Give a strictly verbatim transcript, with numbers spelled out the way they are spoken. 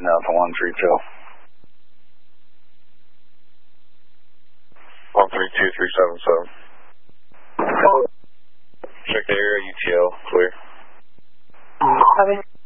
right now to one three two. one three two three seven seven. Check the area, U T L, clear. Copy.